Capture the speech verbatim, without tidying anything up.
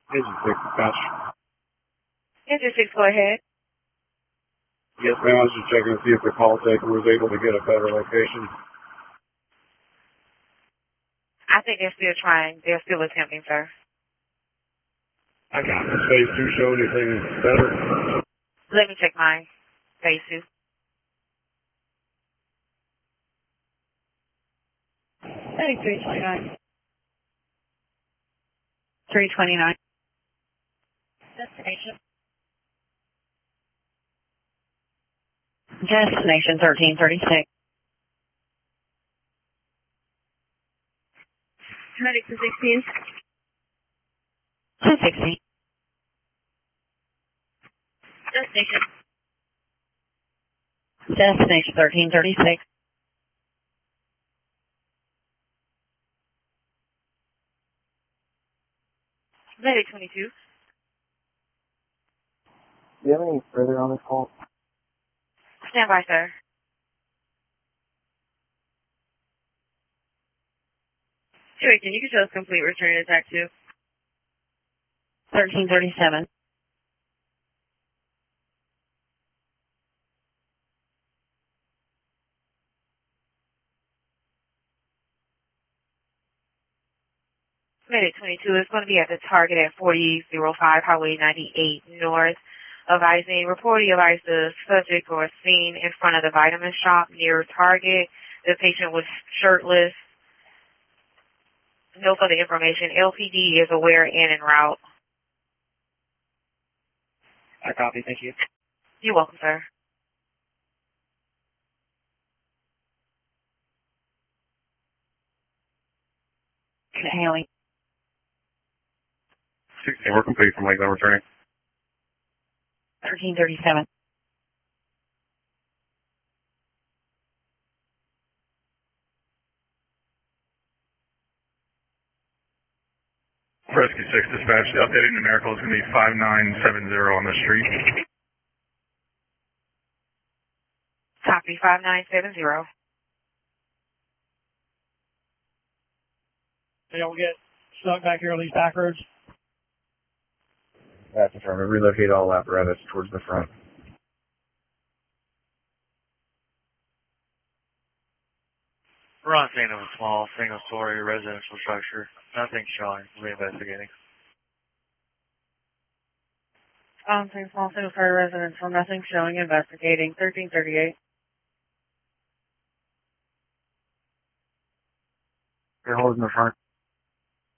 Engine six, dispatch. Engine six, go ahead. Yes, ma'am. I was just checking to see if the call taker was able to get a better location. I think they're still trying. They're still attempting, sir. I got it. Phase two show anything better? Let me check my phase two. thirty-three twenty-nine. three twenty-nine. Destination. Destination thirteen thirty-six. Medic to sixteen. two sixty. Destination. Destination thirteen thirty-six. Medic twenty-two. Do you have any further on this call? Stand by, sir. Sure, can you can show us complete return attack two? thirteen thirty-seven. Medic twenty-two is going to be at the target at forty oh five Highway ninety-eight North. Advising, reporting advised the subject was seen in front of the vitamin shop near Target. The patient was shirtless. No further information. L P D is aware and en route. I copy, thank you. You're welcome, sir. Haley. sixteen, we're complete from Lakeland returning. thirteen thirty-seven. Rescue six dispatch, the updated numerical is going to be five nine seven zero on the street. Copy, five nine seven zero. Yeah, we'll get stuck back here on these back roads. That's affirmative. Relocate all apparatus towards the front. We're on scene of a small, single-story residential structure. Nothing showing. We're investigating. Um, same small single story residential, nothing showing, investigating. thirteen thirty-eight. They're holding the front.